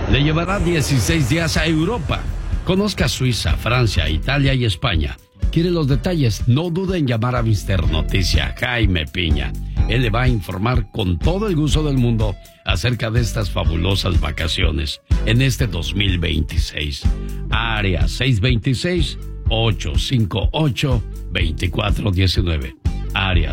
Le llevará 16 días a Europa. Conozca Suiza, Francia, Italia y España. ¿Quiere los detalles? No dude en llamar a Mister Noticia, Jaime Piña. Él le va a informar con todo el gusto del mundo acerca de estas fabulosas vacaciones en este 2026. Área 626-858-2419. Área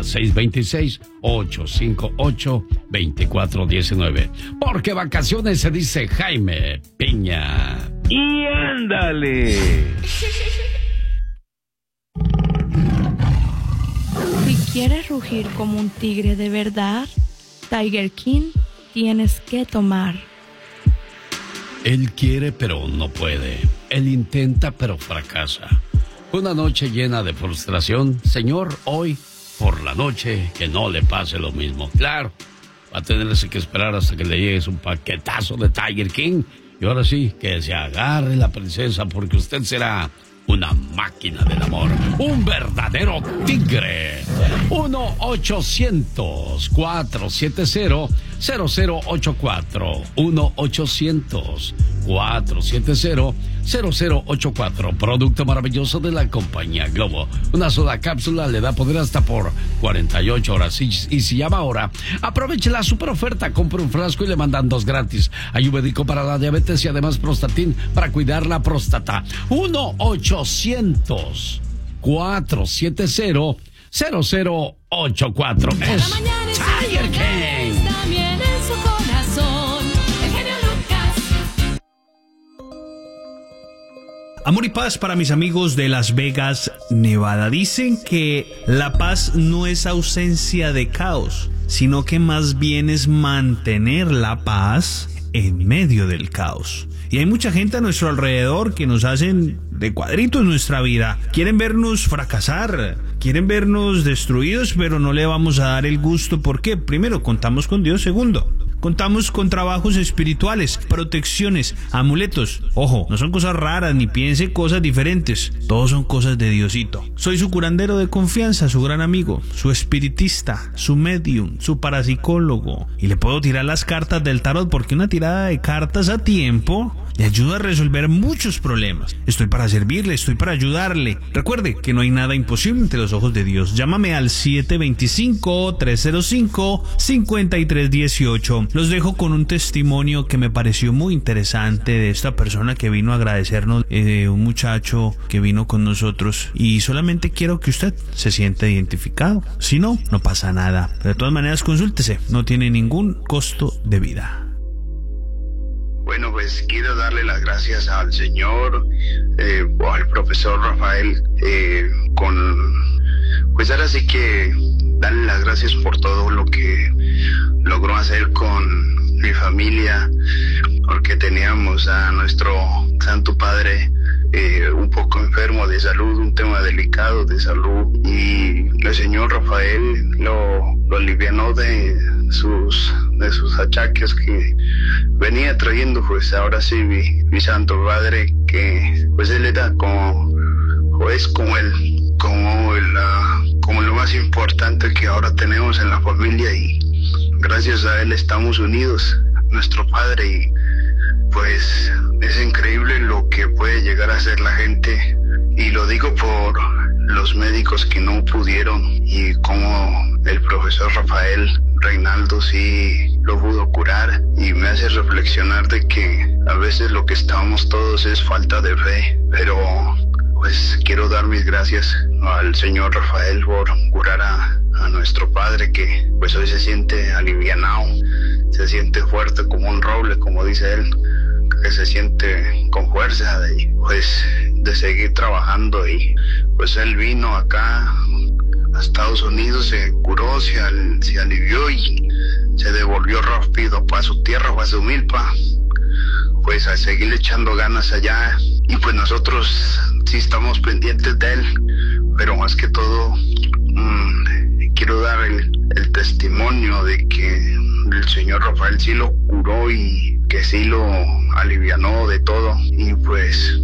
626-858-2419. Porque vacaciones se dice Jaime Piña. ¡Y ándale! Si quieres rugir como un tigre de verdad, Tiger King tienes que tomar. Él quiere pero no puede. Él intenta pero fracasa. Una noche llena de frustración. Señor, hoy por la noche que no le pase lo mismo. Claro, va a tenerse que esperar hasta que le llegue un paquetazo de Tiger King. Y ahora sí, que se agarre la princesa porque usted será una máquina del amor, un verdadero tigre. 1-800-470-0084. 1-800-470-0084. Producto maravilloso de la compañía Globo. Una sola cápsula le da poder hasta por 48 horas. Y si llama ahora, aproveche la super oferta. Compre un frasco y le mandan 2 gratis. Ayurvédico para la diabetes y además Prostatin para cuidar la próstata. 1-800-470-0084. Es Tiger King. También en su corazón, el genio Lucas. Amor y paz para mis amigos de Las Vegas, Nevada. Dicen que la paz no es ausencia de caos, sino que más bien es mantener la paz en medio del caos. Y hay mucha gente a nuestro alrededor que nos hacen de cuadritos nuestra vida. Quieren vernos fracasar, quieren vernos destruidos, pero no le vamos a dar el gusto. ¿Por qué? Primero, contamos con Dios. Segundo, contamos con trabajos espirituales, protecciones, amuletos. Ojo, no son cosas raras ni piense cosas diferentes. Todos son cosas de Diosito. Soy su curandero de confianza, su gran amigo, su espiritista, su medium, su parapsicólogo. Y le puedo tirar las cartas del tarot porque una tirada de cartas a tiempo le ayuda a resolver muchos problemas. Estoy para servirle, estoy para ayudarle. Recuerde que no hay nada imposible ante los ojos de Dios. Llámame al 725-305-5318. Los dejo con un testimonio que me pareció muy interesante de esta persona que vino a agradecernos, un muchacho que vino con nosotros, y solamente quiero que usted se sienta identificado. Si no, no pasa nada. De todas maneras, consúltese, no tiene ningún costo de vida. Bueno, pues quiero darle las gracias al Señor, o al profesor Rafael, pues ahora sí que darle las gracias por todo lo que logró hacer con mi familia, porque teníamos a nuestro Santo Padre un poco enfermo de salud, un tema delicado de salud, y el señor Rafael lo alivianó de sus achaques que venía trayendo. Pues ahora sí mi Santo Padre, que pues él era como lo más importante que ahora tenemos en la familia, y gracias a él estamos unidos, nuestro Padre, y pues es increíble lo que puede llegar a ser la gente, y lo digo por los médicos que no pudieron, y como el profesor Rafael Reinaldo sí lo pudo curar, y me hace reflexionar de que a veces lo que estamos todos es falta de fe, pero pues quiero dar mis gracias al señor Rafael por curar a nuestro padre, que pues hoy se siente alivianado, se siente fuerte como un roble, como dice él, que se siente con fuerza de seguir trabajando, y pues él vino acá a Estados Unidos, se curó, se alivió y se devolvió rápido para su tierra, para su milpa, pues a seguir echando ganas allá. Y pues nosotros sí estamos pendientes de él, pero más que todo quiero dar el testimonio de que el señor Rafael sí lo curó y que sí lo alivianó de todo, y pues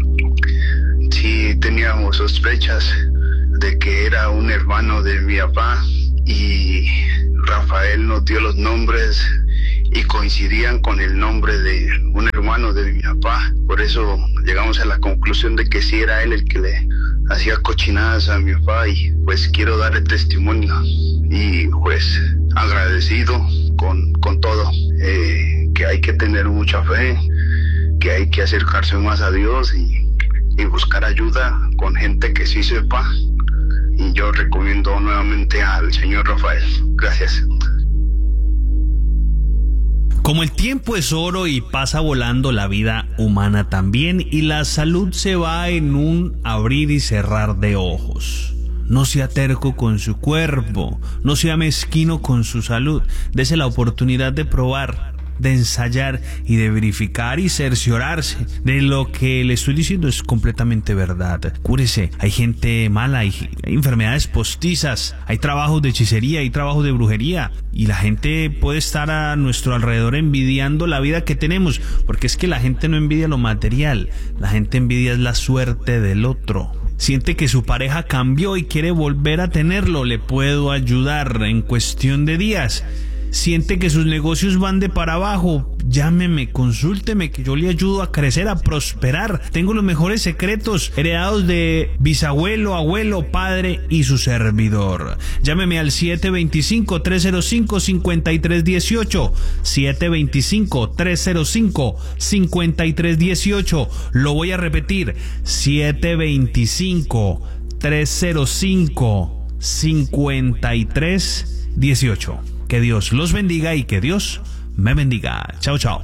sí teníamos sospechas de que era un hermano de mi papá, y Rafael nos dio los nombres y coincidían con el nombre de un hermano hermano de mi papá. Por eso llegamos a la conclusión de que sí era él el que le hacía cochinadas a mi papá, y pues quiero darle testimonio y pues agradecido con todo, que hay que tener mucha fe, que hay que acercarse más a Dios y buscar ayuda con gente que sí sepa, y yo recomiendo nuevamente al señor Rafael. Gracias. Como el tiempo es oro y pasa volando, la vida humana también, y la salud se va en un abrir y cerrar de ojos. No sea terco con su cuerpo, no sea mezquino con su salud. Dese la oportunidad de probar, de ensayar y de verificar y cerciorarse de lo que le estoy diciendo es completamente verdad. Cúrese. Hay gente mala, hay enfermedades postizas, hay trabajos de hechicería, hay trabajos de brujería, y la gente puede estar a nuestro alrededor envidiando la vida que tenemos, porque es que la gente no envidia lo material, la gente envidia es la suerte del otro. Siente que su pareja cambió y quiere volver a tenerlo, le puedo ayudar en cuestión de días. Siente que sus negocios van de para abajo, llámeme, consúlteme, que yo le ayudo a crecer, a prosperar. Tengo los mejores secretos heredados de bisabuelo, abuelo, padre y su servidor. Llámeme al 725-305-5318, 725-305-5318. Lo voy a repetir, 725-305-5318. Que Dios los bendiga y que Dios me bendiga. Chao, chao.